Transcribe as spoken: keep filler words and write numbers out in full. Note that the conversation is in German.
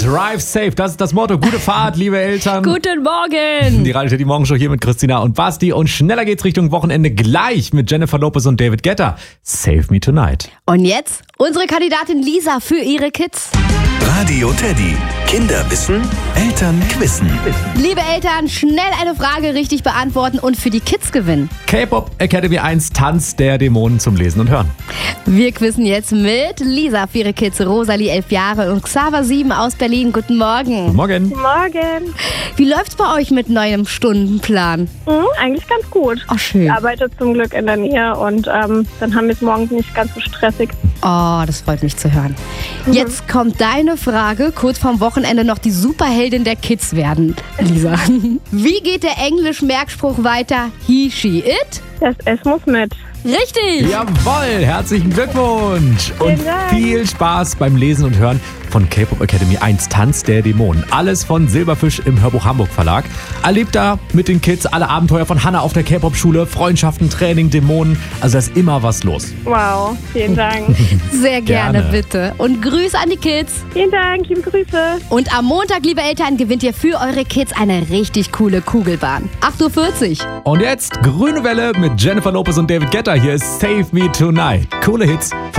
Drive safe, das ist das Motto. Gute Fahrt, liebe Eltern. Guten Morgen. Die Radio die Morgenshow hier mit Christina und Basti. Und schneller geht's Richtung Wochenende gleich mit Jennifer Lopez und David Guetta. Save Me Tonight. Und jetzt unsere Kandidatin Lisa für ihre Kids. Radio Teddy. Kinder wissen, Eltern quissen. Liebe Eltern, schnell eine Frage richtig beantworten und für die Kids gewinnen. K-Pop Academy eins, Tanz der Dämonen zum Lesen und Hören. Wir quizzen jetzt mit Lisa für ihre Kids, Rosalie, elf Jahre und Xaver, sieben aus Berlin. Guten Morgen. Guten Morgen. Morgen. Wie läuft's bei euch mit neuem Stundenplan? Mhm, eigentlich ganz gut. Oh, schön. Ich arbeite zum Glück in der Nähe und ähm, dann haben wir es morgens nicht ganz so stressig. Oh, das freut mich zu hören. Jetzt kommt deine Frage, kurz vorm Wochenende noch die Superheldin der Kids werden, Lisa. Wie geht der Englisch-Merkspruch weiter? He, she, it? Das S muss mit. Richtig! Jawohl, herzlichen Glückwunsch. Und Vielen Dank. viel Spaß beim Lesen und Hören von K-Pop Academy eins, Tanz der Dämonen. Alles von Silberfisch im Hörbuch Hamburg Verlag. Erlebt da mit den Kids alle Abenteuer von Hannah auf der K-Pop-Schule, Freundschaften, Training, Dämonen. Also da ist immer was los. Wow, vielen Dank. Sehr gerne, Gerne. bitte. Und Grüße an die Kids. Vielen Dank, liebe Grüße. Und am Montag, liebe Eltern, gewinnt ihr für eure Kids eine richtig coole Kugelbahn. acht Uhr vierzig. Und jetzt Grüne Welle mit Jennifer Lopez und David Guetta. Hier ist Save Me Tonight. Coole Hits.